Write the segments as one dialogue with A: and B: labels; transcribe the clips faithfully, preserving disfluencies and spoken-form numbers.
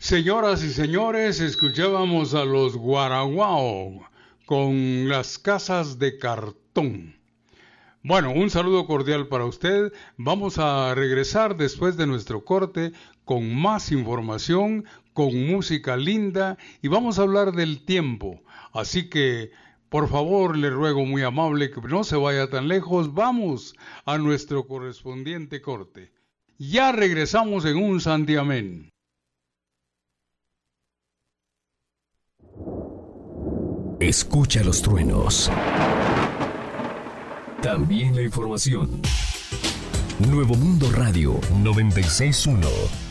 A: Señoras y señores, escuchábamos a los Guaraguao con las casas de cartón. Bueno, un saludo cordial para usted. Vamos a regresar después de nuestro corte con más información, con música linda y vamos a hablar del tiempo. Así que, por favor, le ruego muy amable que no se vaya tan lejos. Vamos a nuestro correspondiente corte. Ya regresamos en un santiamén.
B: Escucha los truenos. También la información. Nuevo Mundo Radio noventa y seis punto uno.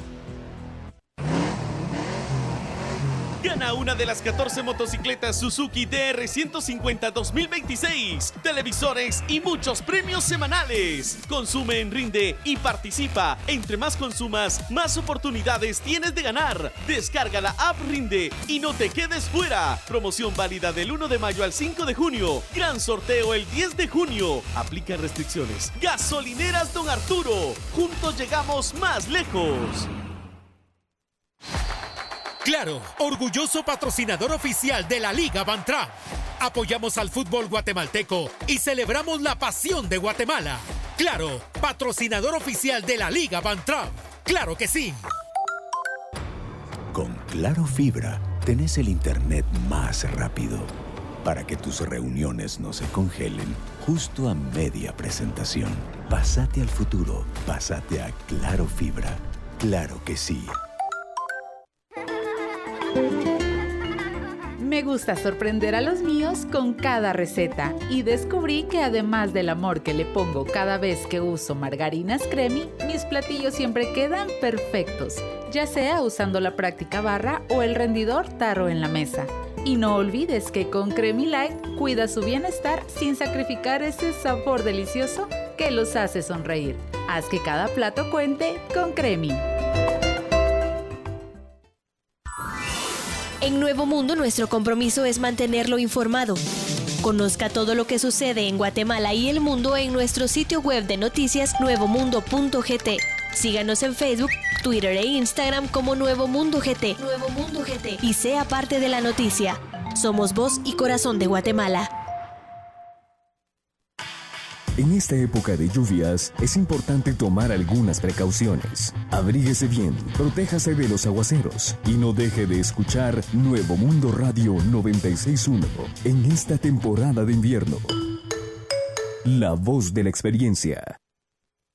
C: Gana una de las catorce motocicletas Suzuki D R ciento cincuenta dos mil veintiséis, televisores y muchos premios semanales. Consume en Rinde y participa. Entre más consumas, más oportunidades tienes de ganar. Descarga la app Rinde y no te quedes fuera. Promoción válida del uno de mayo al cinco de junio. Gran sorteo el diez de junio. Aplica restricciones. Gasolineras Don Arturo. Juntos llegamos más lejos.
D: Claro, orgulloso patrocinador oficial de la Liga Bantra. Apoyamos al fútbol guatemalteco y celebramos la pasión de Guatemala. Claro, patrocinador oficial de la Liga Bantra. ¡Claro que sí!
E: Con Claro Fibra, tenés el internet más rápido para que tus reuniones no se congelen justo a media presentación. Pásate al futuro, pásate a Claro Fibra. ¡Claro que sí!
F: Me gusta sorprender a los míos con cada receta y descubrí que además del amor que le pongo cada vez que uso margarinas Cremi, mis platillos siempre quedan perfectos, ya sea usando la práctica barra o el rendidor tarro en la mesa. Y no olvides que con Cremi Light cuida su bienestar sin sacrificar ese sabor delicioso que los hace sonreír. Haz que cada plato cuente con Cremi.
G: En Nuevo Mundo, nuestro compromiso es mantenerlo informado. Conozca todo lo que sucede en Guatemala y el mundo en nuestro sitio web de noticias nuevo mundo punto g t. Síganos en Facebook, Twitter e Instagram como Nuevo Mundo G T. Nuevo Mundo G T. Y sea parte de la noticia. Somos voz y corazón de Guatemala.
B: En esta época de lluvias, es importante tomar algunas precauciones. Abríguese bien, protéjase de los aguaceros y no deje de escuchar Nuevo Mundo Radio noventa y seis punto uno en esta temporada de invierno. La voz de la experiencia.